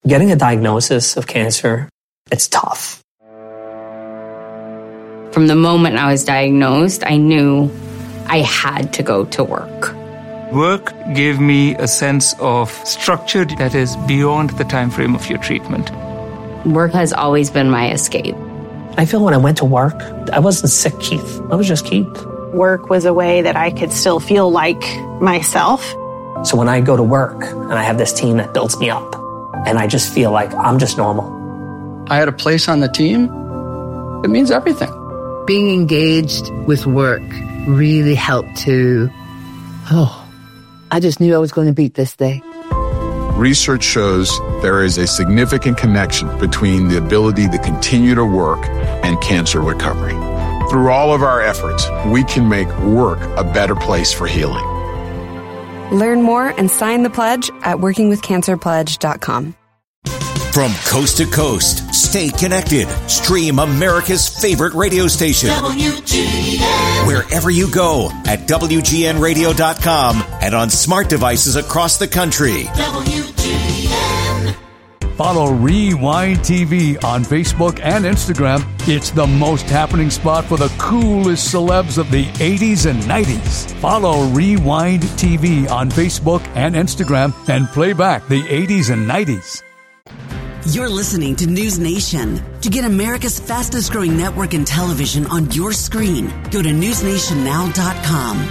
Getting a diagnosis of cancer, it's tough. From the moment I was diagnosed, I knew I had to go to work. Work gave me a sense of structure that is beyond the time frame of your treatment. Work has always been my escape. I feel when I went to work, I wasn't sick Keith. I was just Keith. Work was a way that I could still feel like myself. So when I go to work and I have this team that builds me up, and I just feel like I'm just normal. I had a place on the team. It means everything. Being engaged with work really helped to, I just knew I was going to beat this day. Research shows there is a significant connection between the ability to continue to work and cancer recovery. Through all of our efforts, we can make work a better place for healing. Learn more and sign the pledge at workingwithcancerpledge.com. From coast to coast, stay connected. Stream America's favorite radio station. WGN. Wherever you go at WGNradio.com and on smart devices across the country. WGN. Follow Rewind TV on Facebook and Instagram. It's the most happening spot for the coolest celebs of the 80s and 90s. Follow Rewind TV on Facebook and Instagram and play back the 80s and 90s. You're listening to News Nation. To get America's fastest growing network in television on your screen, go to newsnationnow.com.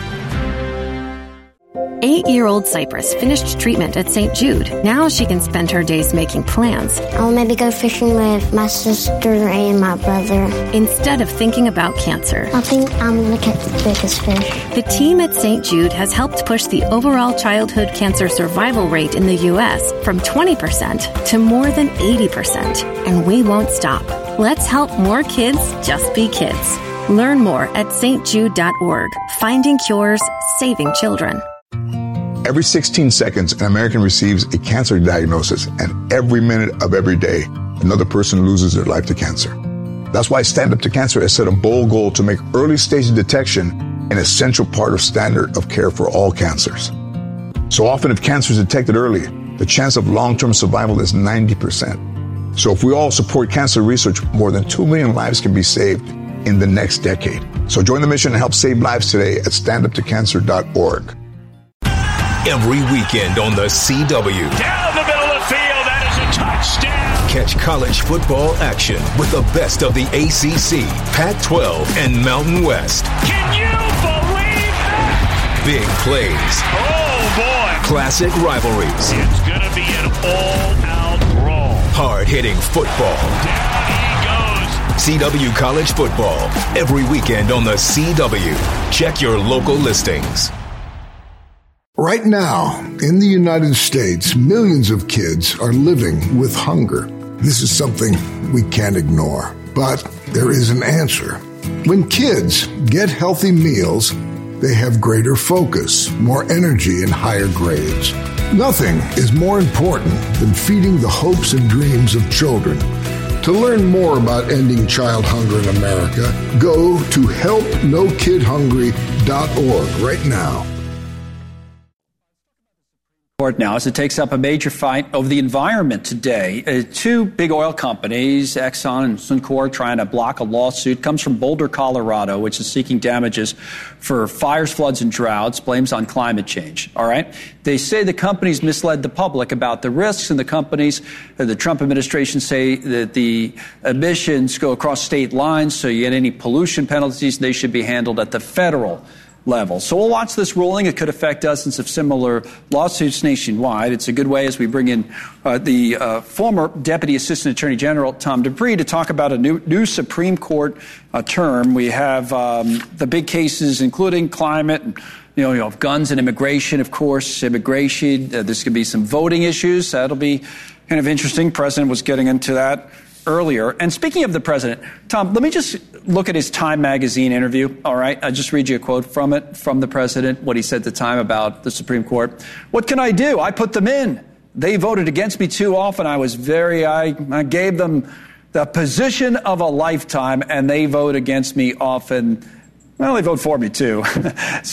8-year-old Cypress finished treatment at St. Jude. Now she can spend her days making plans. I'll maybe go fishing with my sister and my brother. Instead of thinking about cancer. I think I'm going to catch the biggest fish. The team at St. Jude has helped push the overall childhood cancer survival rate in the U.S. from 20% to more than 80%. And we won't stop. Let's help more kids just be kids. Learn more at stjude.org. Finding cures, saving children. Every 16 seconds, an American receives a cancer diagnosis, and every minute of every day, another person loses their life to cancer. That's why Stand Up to Cancer has set a bold goal to make early stage detection an essential part of standard of care for all cancers. So often, if cancer is detected early, the chance of long-term survival is 90%. So if we all support cancer research, more than 2 million lives can be saved in the next decade. So join the mission and help save lives today at standuptocancer.org. Every weekend on the CW. Down the middle of the field, that is a touchdown. Catch college football action with the best of the ACC, Pac-12, and Mountain West. Can you believe that? Big plays. Oh, boy. Classic rivalries. It's going to be an all-out brawl. Hard-hitting football. Down he goes. CW College Football. Every weekend on the CW. Check your local listings. Right now, in the United States, millions of kids are living with hunger. This is something we can't ignore, but there is an answer. When kids get healthy meals, they have greater focus, more energy, and higher grades. Nothing is more important than feeding the hopes and dreams of children. To learn more about ending child hunger in America, go to helpnokidhungry.org right now. Now, as it takes up a major fight over the environment today, two big oil companies, Exxon and Suncor, trying to block a lawsuit, comes from Boulder, Colorado, which is seeking damages for fires, floods, and droughts, blames on climate change. All right. They say the companies misled the public about the risks, and the companies, the Trump administration, say that the emissions go across state lines, so you get any pollution penalties, they should be handled at the federal level. So we'll watch this ruling. It could affect dozens of similar lawsuits nationwide. It's a good way as we bring in the former Deputy Assistant Attorney General Tom Dupree to talk about a new Supreme Court term. We have the big cases, including climate, you know, guns and immigration, of course, immigration. There's going to be some voting issues. That'll be kind of interesting. President was getting into that earlier. And speaking of the president, Tom, let me just look at his Time magazine interview. All right. I'll just read you a quote from it, from the president, what he said at the time about the Supreme Court. "What can I do? I put them in. They voted against me too often. I gave them the position of a lifetime, and they vote against me often. Well, they vote for me too."